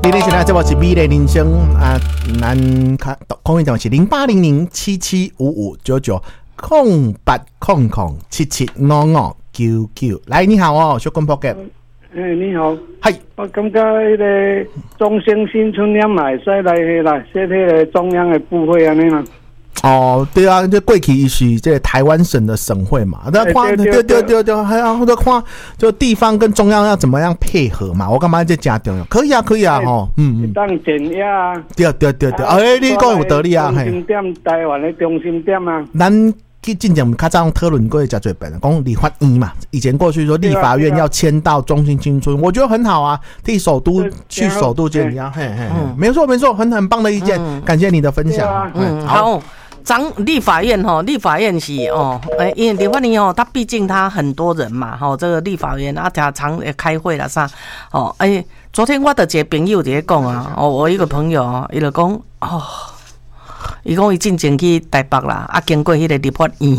今天现在这部是美丽人生啊，咱空运电话是08007755990800775599。来，你好哦，小公仆嘅。 你好。 係。 我感覺迄個中興新村也買使來迄啦，說迄個中央的部會安尼啦。 哦，对啊，这过去是这台湾省的省会嘛，那看对，还有或者看就地方跟中央要怎么样配合嘛，我干嘛这加重要？可以啊，吼， 当减压啊。 对，哎，你讲有道理啊， 中心点台湾的中心点啊。 咱去进前较早讨论过一家最本，讲立法院嘛，以前过去说立法院要迁到中心新村，我觉得很好啊，替首都去首都建一样，没错，很棒的意见，感谢你的分享， 好。立法院立法院是因为立法院他毕竟他很多人嘛这个立法院啊常开会啦啥昨天我的一个朋友在讲啊我一个朋友他就讲伊讲伊进前去台北啦经过迄个立法院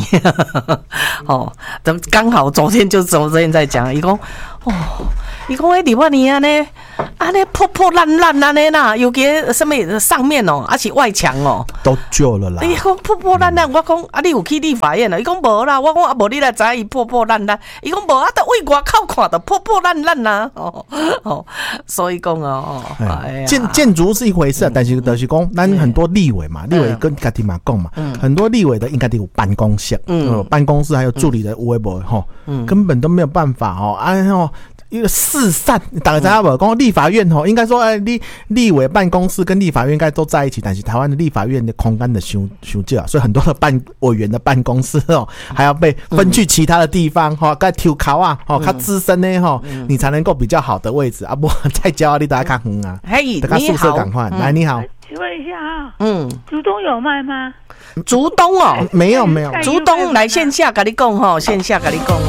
刚好昨天在讲伊讲伊讲迄立法院安尼破破烂烂安尼啦，尤其什么上面还是外墙都旧了啦。 伊讲破破烂烂，我讲你有去立法院伊讲无啦，我讲无你来知伊破破烂烂，伊讲无都为外口看的破破烂烂啦。所以讲建筑是一回事，但是就是讲咱很多立委嘛，立委跟家己嘛讲嘛，很多立委的应该都有办公室，办公室还有助理的有的没的根本都没有办法一个四散，大家知道不？讲立法院应该说立委办公室跟立法院应该都在一起，但是台湾的立法院的空间的伤少，所以很多的委员的办公室还要被分去其他的地方该抽考啊较资深的你才能够比较好的位置啊，不再教你大家看远啊，大家宿舍赶快来，你好， 请问一下竹东有卖吗？ 竹东没有， 竹东来线下跟你讲线下跟你讲。